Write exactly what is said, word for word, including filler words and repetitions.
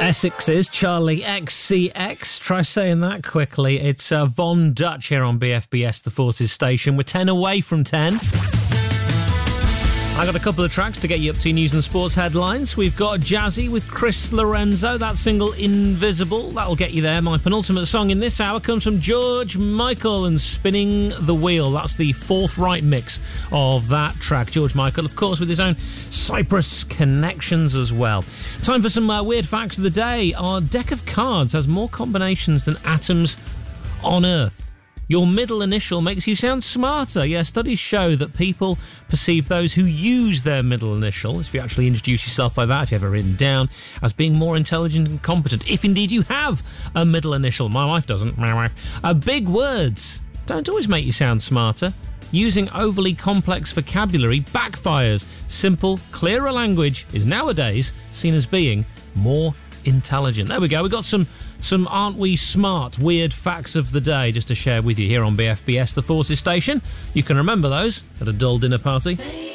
Essex's Charlie X C X. Try saying that quickly. It's uh, Von Dutch here on B F B S, the Forces station. We're ten away from ten. I got a couple of tracks to get you up to news and sports headlines. We've got Jazzy with Chris Lorenzo, that single Invisible. That'll get you there. My penultimate song in this hour comes from George Michael and Spinning the Wheel. That's the fourth right mix of that track. George Michael, of course, with his own Cyprus connections as well. Time for some uh, weird facts of the day. Our deck of cards has more combinations than atoms on Earth. Your middle initial makes you sound smarter. Yeah, studies show that people perceive those who use their middle initial, if you actually introduce yourself like that, if you've ever written down, as being more intelligent and competent. If indeed you have a middle initial. My wife doesn't. My wife. Uh, big words don't always make you sound smarter. Using overly complex vocabulary backfires. Simple, clearer language is nowadays seen as being more intelligent. There we go. We've got some some aren't we smart weird facts of the day just to share with you here on B F B S, the Forces station. You can remember those at a dull dinner party.